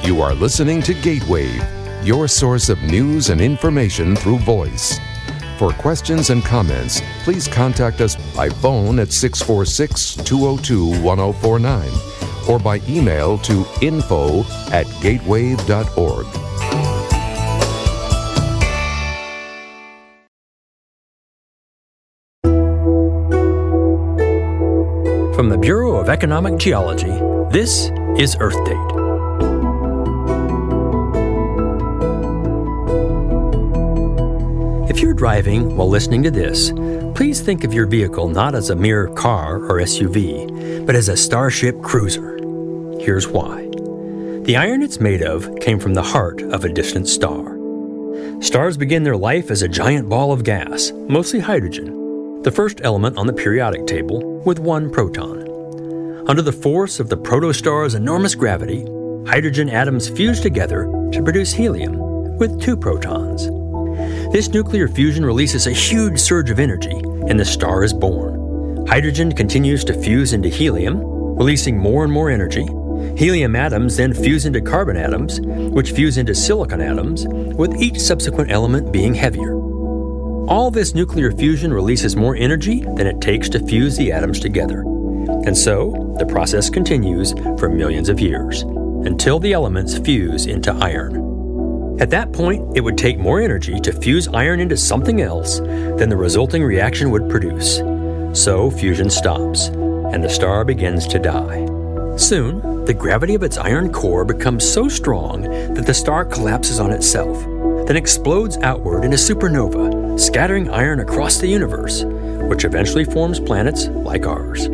You are listening to Gatewave, your source of news and information through voice. For questions and comments, please contact us by phone at 646-202-1049 or by email to info@gatewave.org. From the Bureau of Economic Geology, this is Earth Date. If you're driving while listening to this, please think of your vehicle not as a mere car or SUV, but as a starship cruiser. Here's why. The iron it's made of came from the heart of a distant star. Stars begin their life as a giant ball of gas, mostly hydrogen, the first element on the periodic table, with one proton. Under the force of the protostar's enormous gravity, hydrogen atoms fuse together to produce helium, with two protons. This nuclear fusion releases a huge surge of energy, and the star is born. Hydrogen continues to fuse into helium, releasing more and more energy. Helium atoms then fuse into carbon atoms, which fuse into silicon atoms, with each subsequent element being heavier. All this nuclear fusion releases more energy than it takes to fuse the atoms together. And so, the process continues for millions of years, until the elements fuse into iron. At that point, it would take more energy to fuse iron into something else than the resulting reaction would produce. So fusion stops, and the star begins to die. Soon, the gravity of its iron core becomes so strong that the star collapses on itself, then explodes outward in a supernova, scattering iron across the universe, which eventually forms planets like ours.